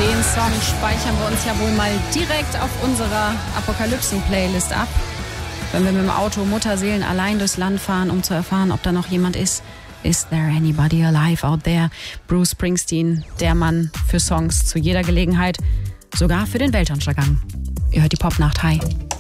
Den Song speichern wir uns ja wohl mal direkt auf unserer Apokalypsen-Playlist ab. Wenn wir mit dem Auto Mutterseelen allein durchs Land fahren, um zu erfahren, ob da noch jemand ist. Is there anybody alive out there? Bruce Springsteen, der Mann für Songs zu jeder Gelegenheit, sogar für den Weltuntergang. Ihr hört die Popnacht. Hi.